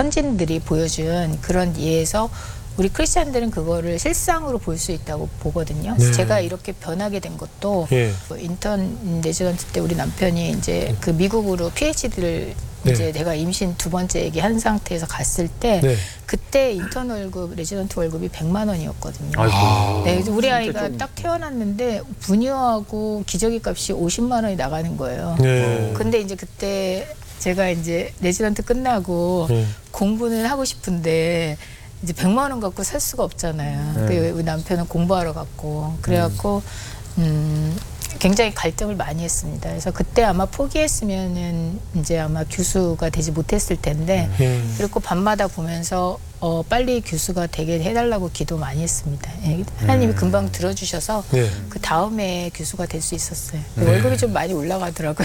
선진들이 보여준 그런 예에서 우리 크리스찬들은 그거를 실상으로 볼 수 있다고 보거든요. 네. 제가 이렇게 변하게 된 것도 예. 인턴 레지던트 때 우리 남편이 이제 그 미국으로 PhD를 네. 이제 내가 임신 2번째 얘기 한 상태에서 갔을 때 네. 그때 인턴 월급, 레지던트 월급이 100만 원이었거든요. 아이고. 네, 그래서 우리 진짜 아이가 좀- 딱 태어났는데 분유하고 기저귀 값이 50만 원이 나가는 거예요. 네. 근데 이제 그때 제가 이제 레지던트 끝나고 네. 공부는 하고 싶은데 이제 100만 원 갖고 살 수가 없잖아요. 그 우리 남편은 공부하러 갔고 그래갖고 굉장히 갈등을 많이 했습니다. 그래서 그때 아마 포기했으면은 이제 아마 교수가 되지 못했을 텐데 그리고 밤마다 보면서 빨리 교수가 되게 해달라고 기도 많이 했습니다. 예, 하나님이 금방 들어주셔서 네. 그 다음에 교수가 될 수 있었어요. 월급이 좀 많이 올라가더라고요.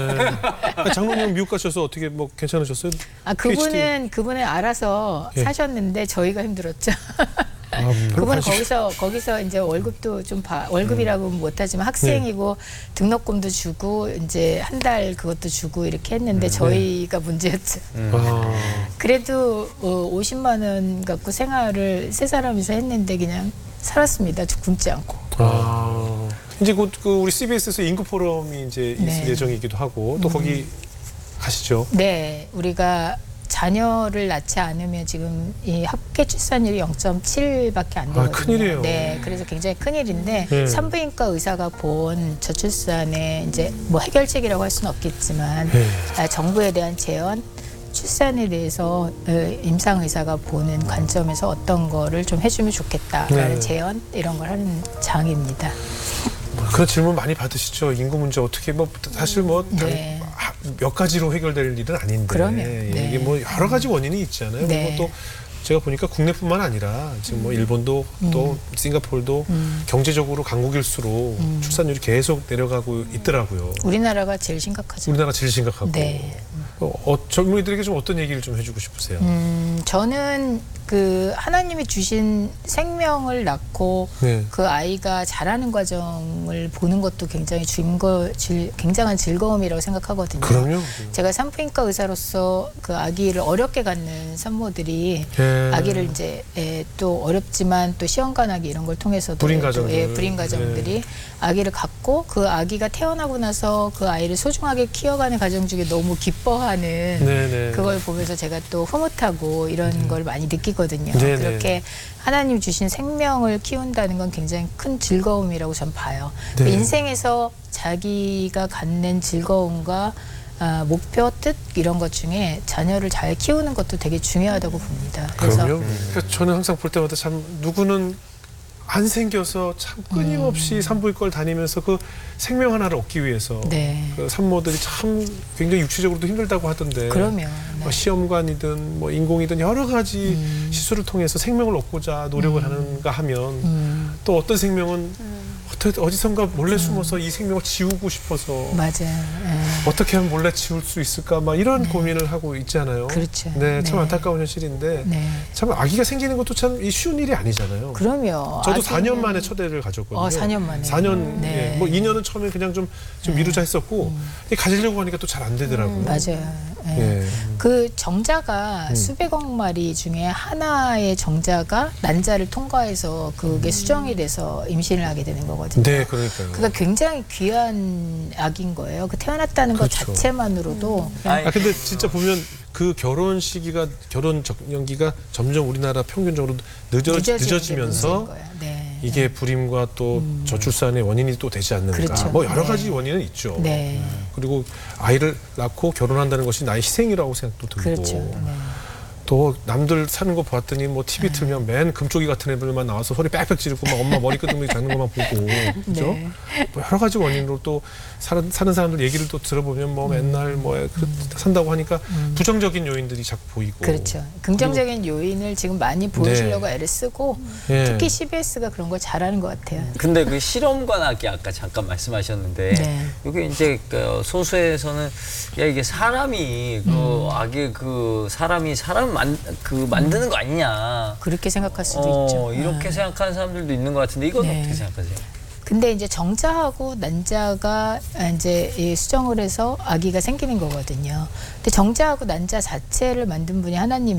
장로님 미국 가셔서 어떻게 뭐 괜찮으셨어요? 아, 그분은 알아서 예. 사셨는데 저희가 힘들었죠. 별로 그분은 관심- 거기서 이제 월급도 좀 월급이라고는 못하지만 학생이고 등록금도 주고 이제 한 달 그것도 주고 이렇게 했는데 저희가 문제였죠. 아, 그래도 50만 원 갖고 생활을 세 사람이서 했는데 그냥 살았습니다. 굶지 않고. 아. 이제 곧 그 우리 CBS에서 인구 포럼이 이제 있을 네. 예정이기도 하고 또 거기 가시죠. 네, 우리가 자녀를 낳지 않으면 지금 이 합계 출산율이 0.7밖에 안 되거든요. 큰일이에요. 네, 그래서 굉장히 큰일인데 네. 산부인과 의사가 본 저출산의 이제 뭐 해결책이라고 할 수는 없겠지만 네. 정부에 대한 제언, 출산에 대해서 임상 의사가 보는 관점에서 어떤 거를 좀 해주면 좋겠다라는 네. 제언 이런 걸 하는 장입니다. 그런 질문 많이 받으시죠. 인구 문제 어떻게 뭐 사실 뭐 네. 몇 가지로 해결될 일은 아닌데 그럼요. 예, 네. 이게 뭐 여러 가지 원인이 있잖아요. 네. 그리고 또 제가 보니까 국내뿐만 아니라 지금 뭐 일본도 또 싱가포르도 경제적으로 강국일수록 출산율이 계속 내려가고 있더라고요. 우리나라가 제일 심각하죠. 우리나라 제일 심각하고 네. 젊은이들에게 좀 어떤 얘기를 좀 해주고 싶으세요? 저는 그 하나님이 주신 생명을 낳고 네. 그 아이가 자라는 과정을 보는 것도 굉장히 굉장한 즐거움이라고 생각하거든요. 그럼요. 제가 산부인과 의사로서 그 아기를 어렵게 갖는 산모들이 예. 아기를 이제 또 어렵지만 또 시험관하기 이런 걸 통해서도 불임 또, 가정들. 불임 가정들이 아기를 갖고 그 아기가 태어나고 나서 그 아이를 소중하게 키워가는 과정 중에 너무 기뻐하는 네네. 그걸 보면서 제가 또 흐뭇하고 이런 걸 많이 느끼거든요. 네네. 그렇게 하나님 주신 생명을 키운다는 건 굉장히 큰 즐거움이라고 전 봐요. 네. 인생에서 자기가 갖는 즐거움과 목표, 뜻 이런 것 중에 자녀를 잘 키우는 것도 되게 중요하다고 봅니다. 그래서 그럼요. 그러니까 저는 항상 볼 때마다 참 누구는 안 생겨서 참 끊임없이 산부인과를 다니면서 그 생명 하나를 얻기 위해서 네. 그 산모들이 참 굉장히 육체적으로도 힘들다고 하던데 그러면 네. 뭐 시험관이든 뭐 인공이든 여러 가지 시술을 통해서 생명을 얻고자 노력을 하는가 하면 또 어떤 생명은 어디선가 몰래 숨어서 이 생명을 지우고 싶어서 맞아요. 네. 어떻게 하면 몰래 지울 수 있을까 막 이런 고민을 하고 있잖아요. 그렇죠. 네, 참 네. 안타까운 현실인데 네. 참 아기가 생기는 것도 참 쉬운 일이 아니잖아요. 그럼요. 저도 아기는- 4년 만에 첫 애를 가졌거든요. 4년 만에. 4년, 네. 예, 뭐 2년은 처음에 그냥 좀 미루자 했었고 가지려고 하니까 또 잘 안 되더라고요. 맞아요. 예. 예. 그 정자가 수백억 마리 중에 하나의 정자가 난자를 통과해서 그게 수정이 돼서 임신을 하게 되는 거거든요. 네, 그러니까요. 그러니까 굉장히 귀한 아기인 거예요. 그 태어났다는 것 그렇죠. 자체만으로도 그냥 아 근데 진짜 보면 그 결혼 시기가 결혼 적령기가 점점 우리나라 평균적으로 늦어지면서 거예요. 네. 이게 불임과 또 저출산의 원인이 또 되지 않는가. 그렇죠. 뭐 여러 네. 가지 원인은 있죠. 네. 그리고 아이를 낳고 결혼한다는 것이 나의 희생이라고 생각도 들고. 그렇죠. 네. 또 남들 사는 거 봤더니 뭐 TV 틀면 맨 금쪽이 같은 애들만 나와서 소리 빽빽 지르고 막 엄마 머리 끄덕이고 자는 것만 보고 그죠? 네. 뭐 여러 가지 원인으로 또 사는 사람들 얘기를 또 들어보면 뭐 맨날 뭐 산다고 하니까 부정적인 요인들이 자꾸 보이고 그렇죠. 긍정적인 요인을 지금 많이 보여주려고 애를 쓰고 예. 특히 CBS가 그런 걸 잘하는 것 같아요. 근데 그 실험관 아기 아까 잠깐 말씀하셨는데 네. 이게 이제 그 소수에서는 야 이게 사람이 그 아기 그 사람이 사람 만드는 거 아니냐 그렇게 생각할 수도 있죠. 이렇게 생각하는 사람들도 있는 것 같은데 이건 네. 어떻게 생각하세요? 근데 이제 정자하고 난자가 이제 이 수정을 해서 아기가 생기는 거거든요. 근데 정자하고 난자 자체를 만든 분이 하나님이